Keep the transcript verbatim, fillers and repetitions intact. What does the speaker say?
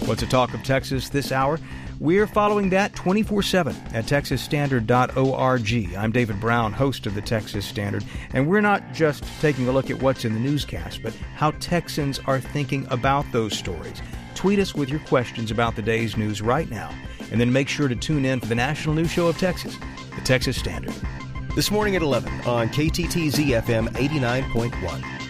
What's the talk of Texas this hour? We're following that twenty-four seven at texas standard dot org. I'm David Brown, host of the Texas Standard, and we're not just taking a look at what's in the newscast, but how Texans are thinking about those stories. Tweet us with your questions about the day's news right now, and then make sure to tune in for the national news show of Texas, the Texas Standard. This morning at eleven on K T T Z F M eighty-nine point one.